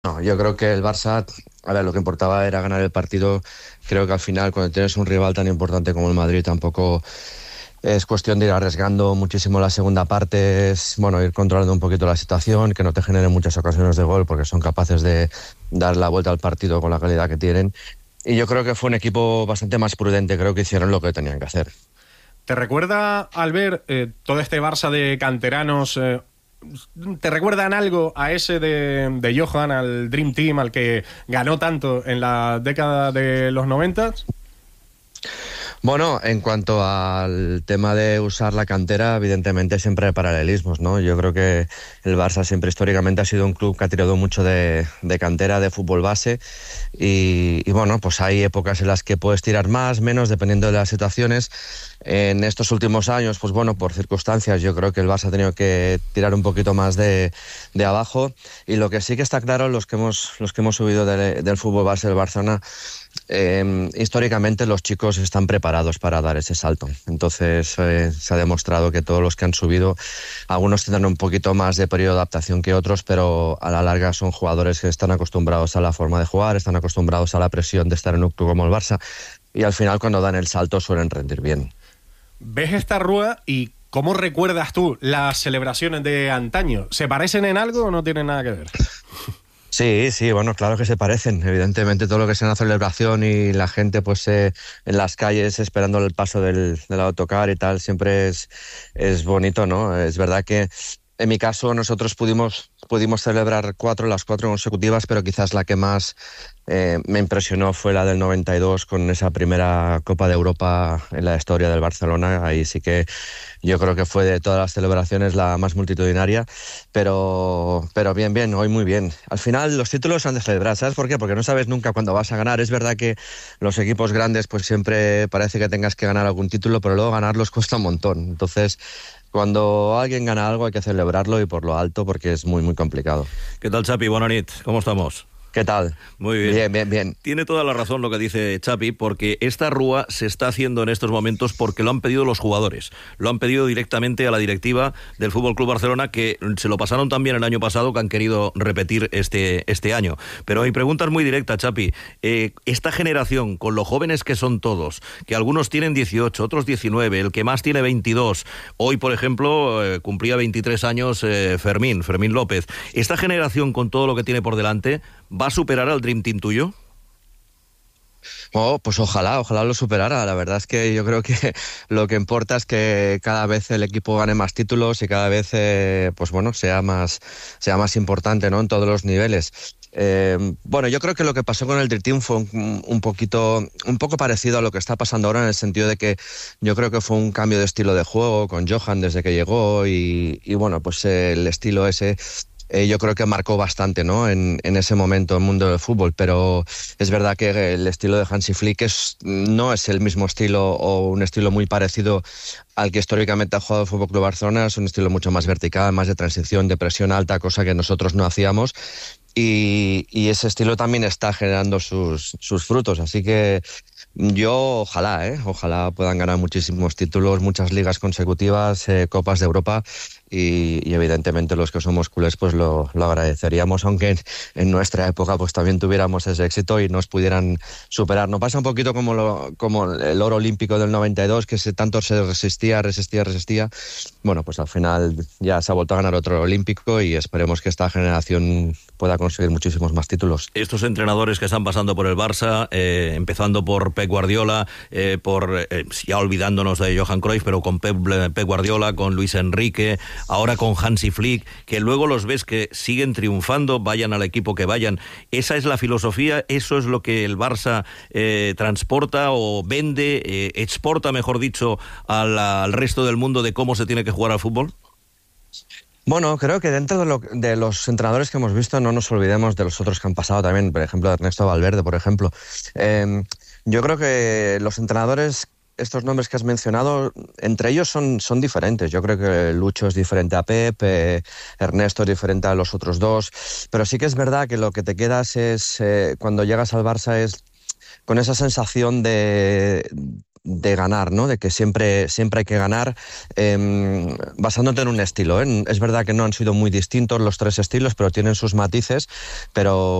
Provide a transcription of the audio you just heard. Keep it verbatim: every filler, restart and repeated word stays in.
No, yo creo que el Barça, a ver, lo que importaba era ganar el partido. Creo que al final, cuando tienes un rival tan importante como el Madrid, tampoco es cuestión de ir arriesgando muchísimo la segunda parte. Es, bueno, ir controlando un poquito la situación, que no te generen muchas ocasiones de gol, porque son capaces de dar la vuelta al partido con la calidad que tienen. Y yo creo que fue un equipo bastante más prudente. Creo que hicieron lo que tenían que hacer. ¿Te recuerda, al ver eh, todo este Barça de canteranos, eh, te recuerdan algo a ese de, de Johan, al Dream Team, al que ganó tanto en la década de los noventa? Bueno, en cuanto al tema de usar la cantera, evidentemente siempre hay paralelismos, ¿no? Yo creo que el Barça siempre históricamente ha sido un club que ha tirado mucho de, de cantera, de fútbol base y, y bueno, pues hay épocas en las que puedes tirar más, menos, dependiendo de las situaciones. En estos últimos años, pues bueno, por circunstancias, yo creo que el Barça ha tenido que tirar un poquito más de, de abajo, y lo que sí que está claro, los que hemos, los que hemos subido de, del fútbol base del Barcelona, Eh, históricamente los chicos están preparados para dar ese salto. Entonces eh, se ha demostrado que todos los que han subido, algunos tendrán un poquito más de periodo de adaptación que otros, pero a la larga son jugadores que están acostumbrados a la forma de jugar, están acostumbrados a la presión de estar en un club como el Barça, y al final cuando dan el salto suelen rendir bien. ¿Ves esta rúa y cómo recuerdas tú las celebraciones de antaño? ¿Se parecen en algo o no tienen nada que ver? Sí, sí, bueno, claro que se parecen. Evidentemente todo lo que es una celebración y la gente pues eh, en las calles esperando el paso del, del autocar y tal, siempre es, es bonito, ¿no? Es verdad que en mi caso nosotros pudimos, pudimos celebrar cuatro, las cuatro consecutivas, pero quizás la que más eh, me impresionó fue la del noventa y dos, con esa primera Copa de Europa en la historia del Barcelona. Ahí sí que yo creo que fue de todas las celebraciones la más multitudinaria, pero, pero bien, bien, hoy muy bien. Al final los títulos se han de celebrar, ¿sabes por qué? Porque no sabes nunca cuándo vas a ganar. Es verdad que los equipos grandes pues siempre parece que tengas que ganar algún título, pero luego ganarlos cuesta un montón. Entonces, cuando alguien gana algo hay que celebrarlo y por lo alto, porque es muy, muy complicado. ¿Qué tal, Chapi? Bona nit. ¿Cómo estamos? ¿Qué tal? Muy bien. Bien, bien, bien. Tiene toda la razón lo que dice Chapi, porque esta rúa se está haciendo en estos momentos porque lo han pedido los jugadores. Lo han pedido directamente a la directiva del F C Barcelona, que se lo pasaron también el año pasado, que han querido repetir este, este año. Pero mi pregunta es muy directa, Chapi. Eh, esta generación, con lo jóvenes que son todos, que algunos tienen dieciocho, otros diecinueve, el que más tiene veintidós. Hoy, por ejemplo, eh, cumplía veintitrés años eh, Fermín, Fermín López. Esta generación, con todo lo que tiene por delante, ¿va a superar al Dream Team tuyo? Oh, pues ojalá, ojalá lo superara. La verdad es que yo creo que lo que importa es que cada vez el equipo gane más títulos y cada vez, eh, pues bueno, sea más, sea más importante, ¿no? En todos los niveles. Eh, bueno, yo creo que lo que pasó con el Dream Team fue un, un poquito, un poco parecido a lo que está pasando ahora, en el sentido de que yo creo que fue un cambio de estilo de juego con Johan desde que llegó y, y bueno, pues el estilo ese eh, yo creo que marcó bastante, ¿no? En, en ese momento el mundo del fútbol, pero es verdad que el estilo de Hansi Flick es, no es el mismo estilo o un estilo muy parecido al que históricamente ha jugado el F C Barcelona. Es un estilo mucho más vertical, más de transición, de presión alta, cosa que nosotros no hacíamos. Y, y ese estilo también está generando sus, sus frutos, así que yo ojalá, ¿eh? ojalá puedan ganar muchísimos títulos, muchas ligas consecutivas, eh, Copas de Europa y, y evidentemente los que somos culés pues lo, lo agradeceríamos, aunque en, en nuestra época pues también tuviéramos ese éxito y nos pudieran superar. No pasa un poquito como, lo, como el oro olímpico del noventa y dos, que se, tanto se resistía, resistía, resistía. Bueno, pues al final ya se ha vuelto a ganar otro olímpico y esperemos que esta generación pueda conseguir muchísimos más títulos. Estos entrenadores que están pasando por el Barça, eh, empezando por Pep Guardiola, eh, por eh, ya olvidándonos de Johan Cruyff, pero con Pep, Pep Guardiola, con Luis Enrique, ahora con Hansi Flick, que luego los ves que siguen triunfando, vayan al equipo que vayan. ¿Esa es la filosofía? ¿Eso es lo que el Barça eh, transporta o vende, eh, exporta, mejor dicho, al, al resto del mundo de cómo se tiene que jugar al fútbol? Bueno, creo que dentro de, lo, de los entrenadores que hemos visto no nos olvidemos de los otros que han pasado también, por ejemplo, Ernesto Valverde, por ejemplo. Eh, yo creo que los entrenadores, estos nombres que has mencionado, entre ellos son, son diferentes. Yo creo que Lucho es diferente a Pep, eh, Ernesto es diferente a los otros dos, pero sí que es verdad que lo que te quedas es, eh, cuando llegas al Barça, es con esa sensación de, de ganar, ¿no? De que siempre, siempre hay que ganar eh, basándote en un estilo, ¿eh? Es verdad que no han sido muy distintos los tres estilos, pero tienen sus matices, pero